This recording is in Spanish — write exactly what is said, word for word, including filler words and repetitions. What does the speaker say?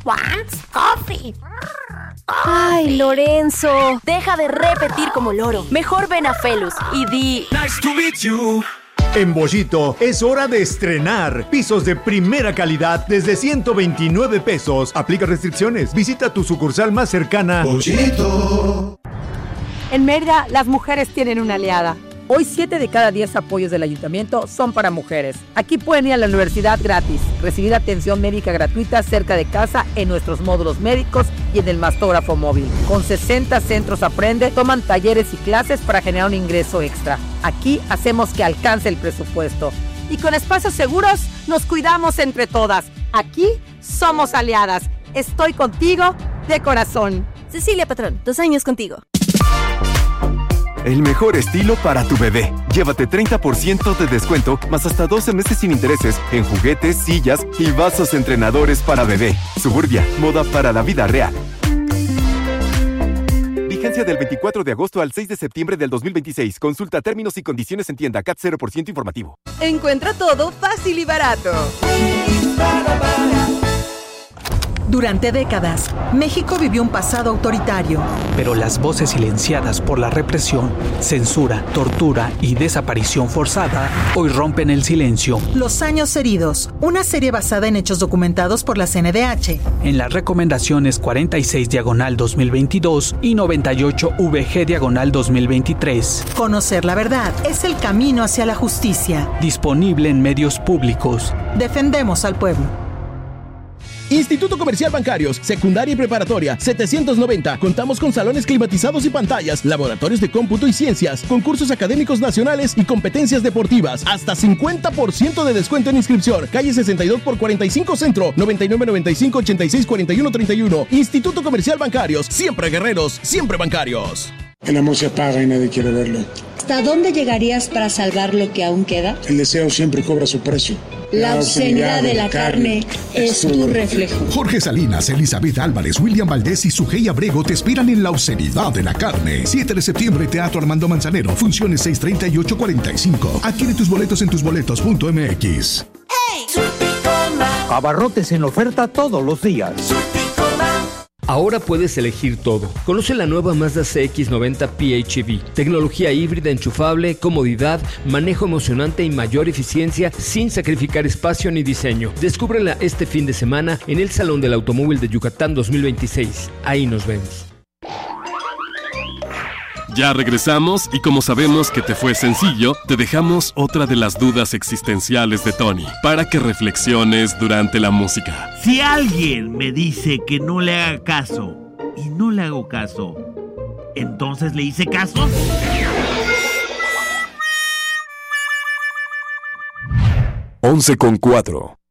wants coffee. Ay, Lorenzo, deja de repetir como loro. Mejor ven a Felus y di Nice to meet you. En Bollito es hora de estrenar pisos de primera calidad desde ciento veintinueve pesos. Aplica restricciones. Visita tu sucursal más cercana. Bollito. En Mérida, las mujeres tienen una aliada. Hoy siete de cada diez apoyos del ayuntamiento son para mujeres. Aquí pueden ir a la universidad gratis, recibir atención médica gratuita cerca de casa en nuestros módulos médicos y en el mastógrafo móvil. Con sesenta centros Aprende, toman talleres y clases para generar un ingreso extra. Aquí hacemos que alcance el presupuesto. Y con espacios seguros, nos cuidamos entre todas. Aquí somos aliadas. Estoy contigo de corazón. Cecilia Patrón, dos años contigo. El mejor estilo para tu bebé. Llévate treinta por ciento de descuento, más hasta doce meses sin intereses en juguetes, sillas y vasos entrenadores para bebé. Suburbia, moda para la vida real. Vigencia del veinticuatro de agosto al seis de septiembre del dos mil veintiséis. Consulta términos y condiciones en tienda. C A T cero por ciento informativo. Encuentra todo fácil y barato. Durante décadas, México vivió un pasado autoritario. Pero las voces silenciadas por la represión, censura, tortura y desaparición forzada hoy rompen el silencio. Los años heridos, una serie basada en hechos documentados por la C N D H. En las recomendaciones cuarenta y seis diagonal dos mil veintidós y noventa y ocho V G diagonal dos mil veintitrés. Conocer la verdad es el camino hacia la justicia. Disponible en medios públicos. Defendemos al pueblo. Instituto Comercial Bancarios, secundaria y preparatoria, setecientos noventa. Contamos con salones climatizados y pantallas, laboratorios de cómputo y ciencias, concursos académicos nacionales y competencias deportivas. Hasta cincuenta por ciento de descuento en inscripción. Calle sesenta y dos por cuarenta y cinco Centro, noventa y nueve noventa y cinco ochenta y seis cuarenta y uno treinta y uno. Instituto Comercial Bancarios, siempre guerreros, siempre bancarios. El amor se apaga y nadie quiere verlo. ¿Hasta dónde llegarías para salvar lo que aún queda? El deseo siempre cobra su precio. La obscenidad de la carne es tu reflejo. Jorge Salinas, Elizabeth Álvarez, William Valdés y Sujei Abrego te esperan en La obscenidad de la carne. siete de septiembre, Teatro Armando Manzanero. Funciones seis treinta y ocho cuarenta y cinco. Adquiere tus boletos en tus boletos punto m x. ¡Hey! Abarrotes en oferta todos los días. Ahora puedes elegir todo. Conoce la nueva Mazda C X noventa P H E V. Tecnología híbrida enchufable, comodidad, manejo emocionante y mayor eficiencia sin sacrificar espacio ni diseño. Descúbrela este fin de semana en el Salón del Automóvil de Yucatán dos mil veintiséis. Ahí nos vemos. Ya regresamos y como sabemos que te fue sencillo, te dejamos otra de las dudas existenciales de Tony para que reflexiones durante la música. Si alguien me dice que no le haga caso y no le hago caso, ¿entonces le hice caso? once con cuatro.